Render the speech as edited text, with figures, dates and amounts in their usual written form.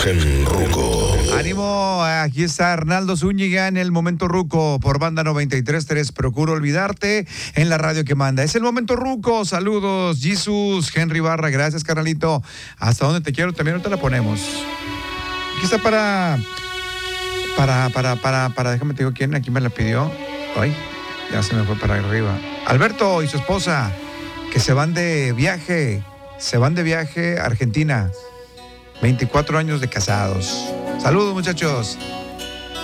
Imagen Ruco. Ánimo, aquí está Arnaldo Zúñiga en el Momento Ruco por Banda 93.3. Procuro olvidarte en la radio que manda. Es el Momento Ruco. Saludos, Jesus, Henry Barra. Gracias, carnalito. Hasta donde te quiero también ahorita la ponemos. Aquí está para, déjame te digo quién, aquí me la pidió. Ay, ya se me fue para arriba. Alberto y su esposa, que se van de viaje a Argentina. 24 años de casados. Saludos, muchachos.